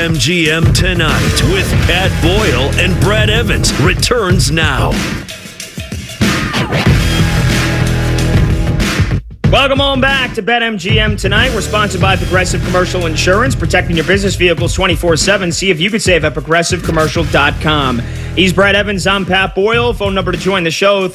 BetMGM Tonight with Pat Boyle and Brad Evans returns now. Welcome on back to BetMGM Tonight. We're sponsored by Progressive Commercial Insurance, protecting your business vehicles 24/7. See if you could save at progressivecommercial.com. He's Brad Evans. I'm Pat Boyle. Phone number to join the show,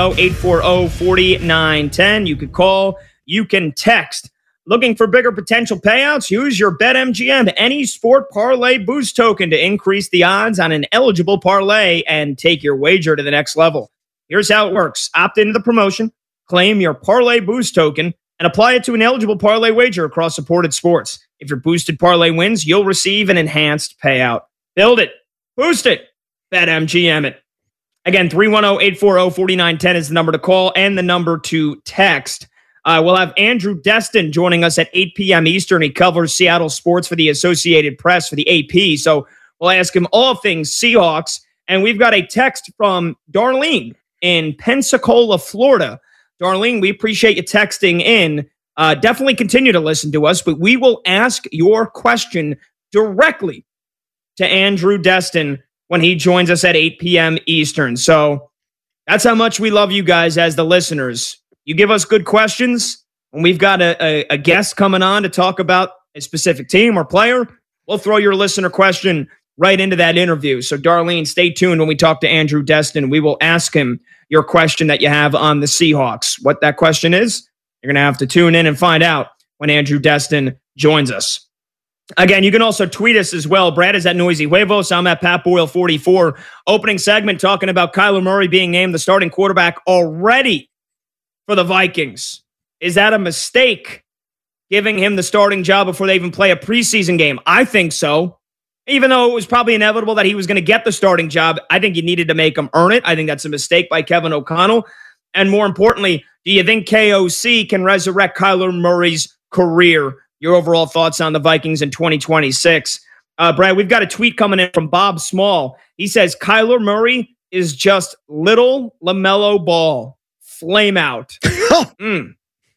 310-840-4910. You could call. You can text. Looking for bigger potential payouts? Use your BetMGM Any Sport Parlay Boost token to increase the odds on an eligible parlay and take your wager to the next level. Here's how it works. Opt into the promotion, claim your Parlay Boost token, and apply it to an eligible parlay wager across supported sports. If your boosted parlay wins, you'll receive an enhanced payout. Build it. Boost it. BetMGM it. Again, 310-840-4910 is the number to call and the number to text. We'll have Andrew Destin joining us at 8 p.m. Eastern. He covers Seattle sports for the Associated Press for the AP. So we'll ask him all things Seahawks. And we've got a text from Darlene in Pensacola, Florida. Darlene, we appreciate you texting in. Definitely continue to listen to us, but we will ask your question directly to Andrew Destin when he joins us at 8 p.m. Eastern. So that's how much we love you guys as the listeners. You give us good questions. When we've got a guest coming on to talk about a specific team or player, we'll throw your listener question right into that interview. So, Darlene, stay tuned when we talk to Andrew Destin. We will ask him your question that you have on the Seahawks. What that question is, you're going to have to tune in and find out when Andrew Destin joins us. Again, you can also tweet us as well. Brad is at Noisy Huevos. I'm at Pat Boyle 44. Opening segment talking about Kyler Murray being named the starting quarterback already for the Vikings. Is that a mistake, giving him the starting job before they even play a preseason game? I think so. Even though it was probably inevitable that he was going to get the starting job, I think you needed to make him earn it. I think that's a mistake by Kevin O'Connell. And more importantly, do you think KOC can resurrect Kyler Murray's career? Your overall thoughts on the Vikings in 2026. Brad, we've got a tweet coming in from Bob Small. He says, Kyler Murray is just little LaMelo Ball. Flame out. What do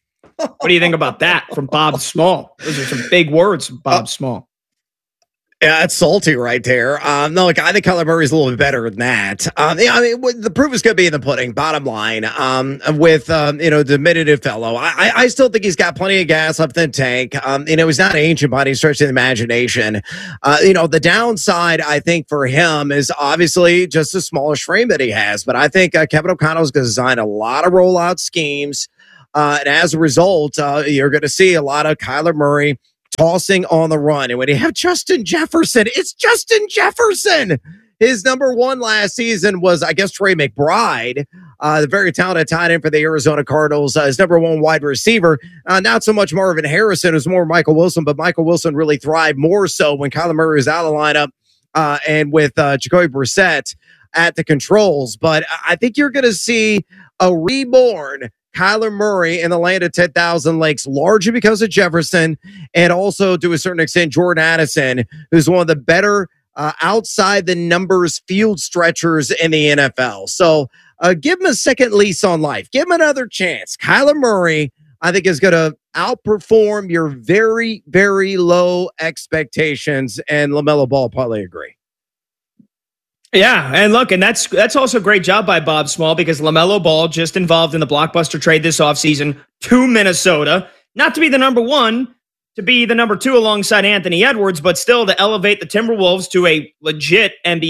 you think about that from Bob Small? Those are some big words from Bob Small. Yeah, it's salty right there. No, look, I think Kyler Murray's a little bit better than that. The proof is going to be in the pudding. Bottom line, with the diminutive fellow, I still think he's got plenty of gas up in the tank. He's not ancient by any stretch of the imagination. The downside, I think, for him is obviously just the smallish frame that he has. But I think Kevin O'Connell is going to design a lot of rollout schemes, and as a result, you're going to see a lot of Kyler Murray tossing on the run. And when you have Justin Jefferson, it's Justin Jefferson. His number one last season was, I guess, Trey McBride, the very talented tight end for the Arizona Cardinals. His number one wide receiver, not so much Marvin Harrison, it was more Michael Wilson, but Michael Wilson really thrived more so when Kyler Murray was out of the lineup and with Jacoby Brissett at the controls. But I think you're going to see a reborn Kyler Murray in the land of 10,000 lakes, largely because of Jefferson and also to a certain extent Jordan Addison, who's one of the better outside the numbers field stretchers in the NFL. So give him a second lease on life. Give him another chance. Kyler Murray, I think, is going to outperform your very, very low expectations, and LaMelo Ball probably agree. Yeah, and look, and that's also a great job by Bob Small, because LaMelo Ball just involved in the blockbuster trade this offseason to Minnesota, not to be the number one, to be the number two alongside Anthony Edwards, but still to elevate the Timberwolves to a legit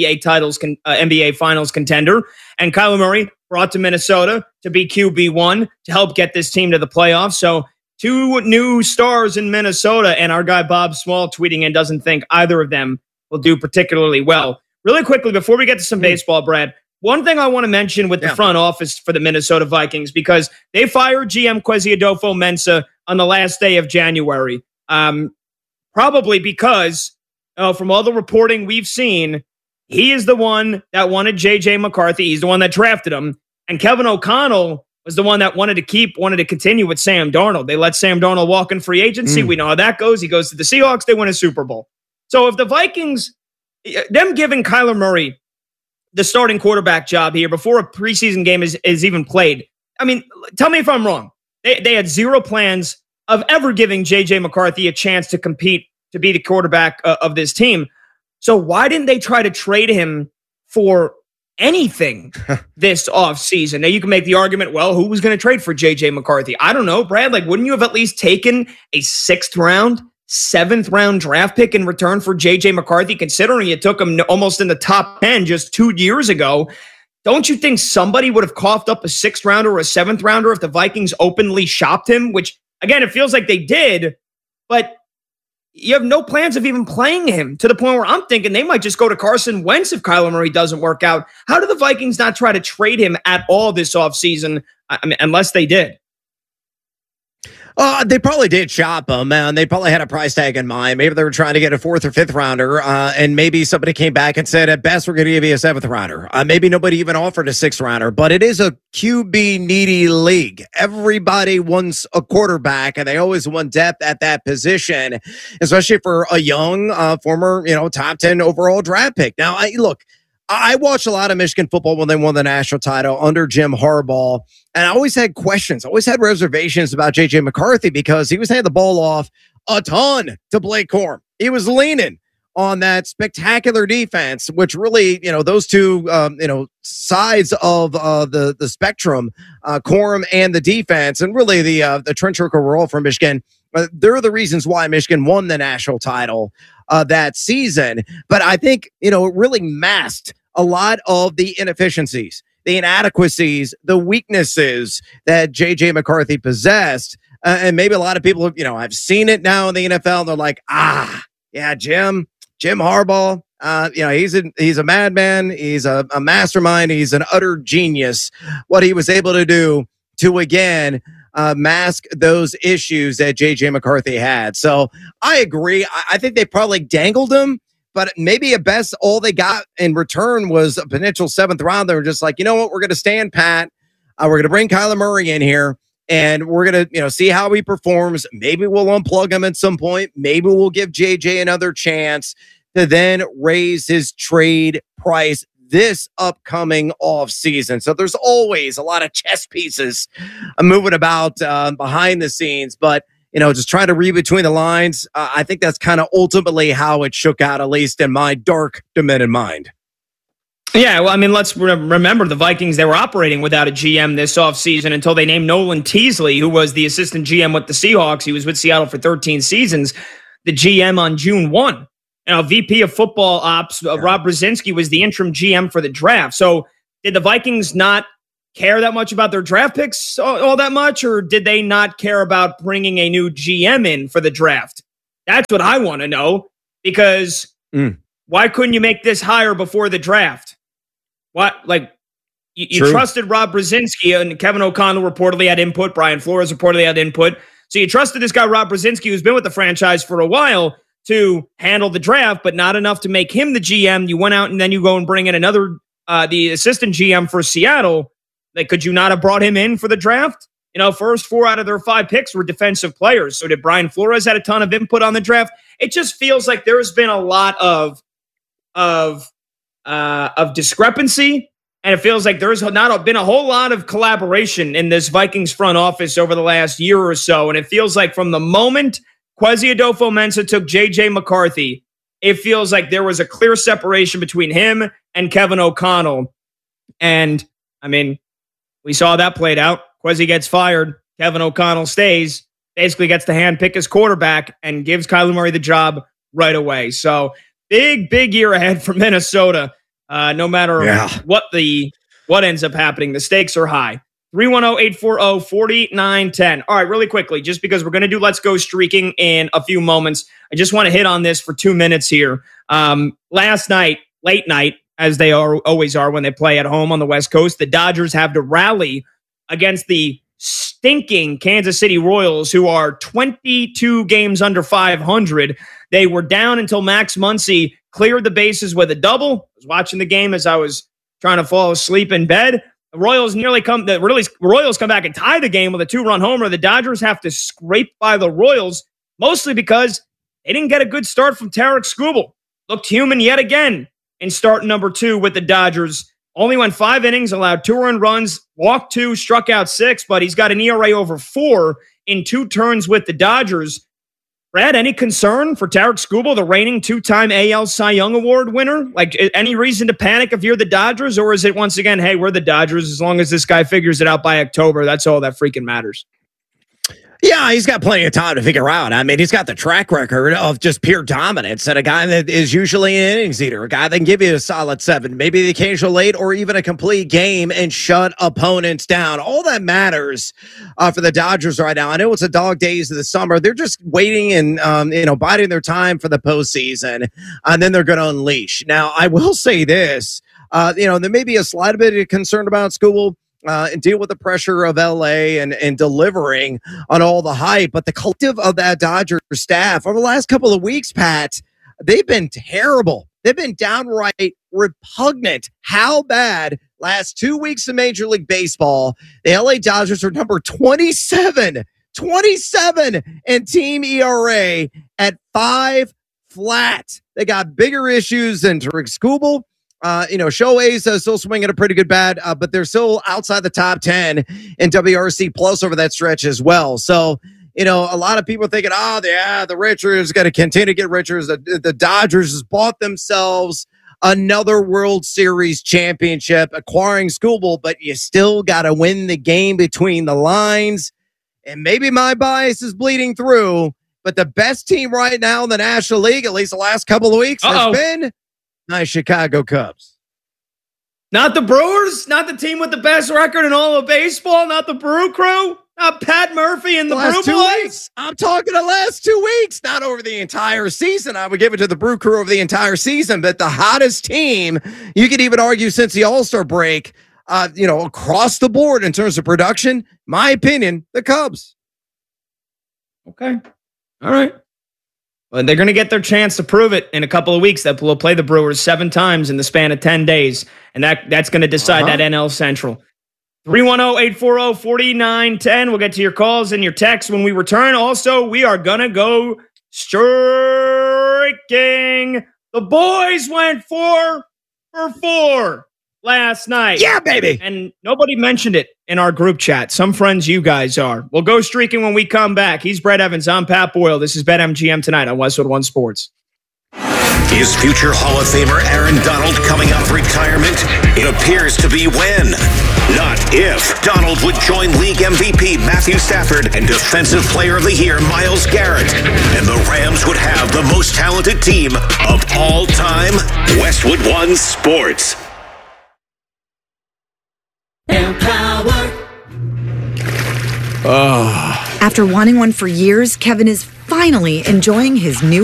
NBA Finals contender. And Kyler Murray brought to Minnesota to be QB1 to help get this team to the playoffs. So two new stars in Minnesota, and our guy Bob Small tweeting in doesn't think either of them will do particularly well. Really quickly, before we get to some baseball, Brad, one thing I want to mention with the front office for the Minnesota Vikings, because they fired GM Kwesi Adolfo-Mensah on the last day of January. Probably because from all the reporting we've seen, he is the one that wanted J.J. McCarthy. He's the one that drafted him. And Kevin O'Connell was the one that wanted to continue with Sam Darnold. They let Sam Darnold walk in free agency. We know how that goes. He goes to the Seahawks. They win a Super Bowl. So if the Vikings, them giving Kyler Murray the starting quarterback job here before a preseason game is even played, I mean, tell me if I'm wrong. They had zero plans of ever giving J.J. McCarthy a chance to compete to be the quarterback of this team. So why didn't they try to trade him for anything this offseason? Now you can make the argument, well, who was going to trade for JJ McCarthy? I don't know, Brad. Like, wouldn't you have at least taken a 6th round, 7th round draft pick in return for JJ McCarthy, considering you took him almost in the top 10 just 2 years ago? Don't you think somebody would have coughed up a 6th rounder or a 7th rounder if the Vikings openly shopped him? Which, again, it feels like they did, but you have no plans of even playing him, to the point where I'm thinking they might just go to Carson Wentz if Kyler Murray doesn't work out. How do the Vikings not try to trade him at all this offseason? I mean, unless they did. They probably did shop him, and they probably had a price tag in mind. Maybe they were trying to get a 4th or 5th rounder, and maybe somebody came back and said, at best, we're going to give you a 7th rounder. Maybe nobody even offered a 6th rounder, but it is a QB needy league. Everybody wants a quarterback, and they always want depth at that position, especially for a young, former, top 10 overall draft pick. Now, I watched a lot of Michigan football when they won the national title under Jim Harbaugh, and I always had questions, always had reservations about J.J. McCarthy because he was handing the ball off a ton to Blake Corum. He was leaning on that spectacular defense, which really, those two, sides of the spectrum, Corum and the defense, and really the trench work overall for Michigan. They're the reasons why Michigan won the national title that season. But I think, it really masked a lot of the inefficiencies, the inadequacies, the weaknesses that J.J. McCarthy possessed. And maybe a lot of people, I've seen it now in the NFL. And they're like, yeah, Jim Harbaugh, he's a madman. He's a mastermind. He's an utter genius. What he was able to do to, again, mask those issues that J.J. McCarthy had. So I agree. I think they probably dangled him, but maybe at best all they got in return was a potential 7th round. They were just like, you know what, we're going to stand pat. We're going to bring Kyler Murray in here, and we're going to see how he performs. Maybe we'll unplug him at some point. Maybe we'll give JJ another chance to then raise his trade price this upcoming off season. So there's always a lot of chess pieces moving about behind the scenes, but just trying to read between the lines. I think that's kind of ultimately how it shook out, at least in my dark, demented mind. Yeah, well, I mean, let's remember the Vikings, they were operating without a GM this offseason until they named Nolan Teasley, who was the assistant GM with the Seahawks. He was with Seattle for 13 seasons, the GM on June 1. VP of football ops, Rob Brzezinski, was the interim GM for the draft. So did the Vikings not care that much about their draft picks all that much, or did they not care about bringing a new GM in for the draft? That's what I want to know, because why couldn't you make this hire before the draft? You trusted Rob Brzezinski, and Kevin O'Connell reportedly had input. Brian Flores reportedly had input. So you trusted this guy, Rob Brzezinski, who's been with the franchise for a while, to handle the draft, but not enough to make him the GM. You went out and then you go and bring in another, the assistant GM for Seattle. Like, could you not have brought him in for the draft? First 4 out of their 5 picks were defensive players. So did Brian Flores had a ton of input on the draft? It just feels like there's been a lot of discrepancy, and it feels like there's not been a whole lot of collaboration in this Vikings front office over the last year or so. And it feels like from the moment Kwesi Adofo-Mensah took J.J. McCarthy, it feels like there was a clear separation between him and Kevin O'Connell. And, I mean, we saw that played out. Kwesi gets fired. Kevin O'Connell stays, basically gets to handpick his quarterback and gives Kyler Murray the job right away. So big year ahead for Minnesota. No matter what ends up happening, the stakes are high. 310-840-4910. All right, really quickly, just because we're going to do Let's Go Streaking in a few moments, I just want to hit on this for 2 minutes here. Last night, late night, as they always are when they play at home on the West Coast, the Dodgers have to rally against the stinking Kansas City Royals, who are 22 games under 500. They were down until Max Muncy cleared the bases with a double. I was watching the game as I was trying to fall asleep in bed. The Royals come back and tie the game with a 2-run homer. The Dodgers have to scrape by the Royals, mostly because they didn't get a good start from Tarek Skubal. Looked human yet again in start number 2 with the Dodgers. Only went 5 innings, allowed 2 earned runs, walked 2, struck out 6, but he's got an ERA over 4 in 2 turns with the Dodgers. Brad, any concern for Tarik Skubal, the reigning 2-time AL Cy Young Award winner? Like, any reason to panic if you're the Dodgers, or is it once again, hey, we're the Dodgers, as long as this guy figures it out by October, that's all that freaking matters? Yeah, he's got plenty of time to figure out. I mean, he's got the track record of just pure dominance, and a guy that is usually an innings eater, a guy that can give you a solid 7, maybe the occasional 8, or even a complete game and shut opponents down. All that matters for the Dodgers right now. I know it's a dog days of the summer. They're just waiting and biding their time for the postseason, and then they're going to unleash. Now, I will say this: there may be a slight bit of concern about Skubal. And deal with the pressure of LA and delivering on all the hype. But the collective of that Dodgers staff over the last couple of weeks, Pat, they've been terrible. They've been downright repugnant. How bad? Last 2 weeks of Major League Baseball, the LA Dodgers are number 27 in team ERA at 5 flat. They got bigger issues than Tarik Skubal. Shohei's still swinging a pretty good bat, but they're still outside the top 10 in WRC plus over that stretch as well. So, a lot of people are thinking, the Richards got to continue to get richer. The Dodgers has bought themselves another World Series championship, acquiring Skubal, but you still got to win the game between the lines. And maybe my bias is bleeding through, but the best team right now in the National League, at least the last couple of weeks, has been my Chicago Cubs. Not the Brewers? Not the team with the best record in all of baseball? Not the Brew Crew? Not Pat Murphy and the Brew Boys? I'm talking the last 2 weeks, not over the entire season. I would give it to the Brew Crew over the entire season, but the hottest team, you could even argue since the All-Star break, across the board in terms of production, my opinion, the Cubs. Okay. All right. Well, they're going to get their chance to prove it in a couple of weeks. That will play the Brewers 7 times in the span of 10 days, and that's going to decide that NL Central. 310-840-4910. We'll get to your calls and your texts when we return. Also, we are going to go streaking. The boys went 4 for 4 last night. Yeah, baby. And nobody mentioned it in our group chat. Some friends you guys are. We'll go streaking when we come back. He's Brett Evans. I'm Pat Boyle. This is BetMGM tonight on Westwood One Sports. Is future Hall of Famer Aaron Donald coming out of retirement? It appears to be when, not if. Donald would join league MVP Matthew Stafford and Defensive Player of the Year Myles Garrett. And the Rams would have the most talented team of all time. Westwood One Sports. Empower. After wanting one for years, Kevin is finally enjoying his new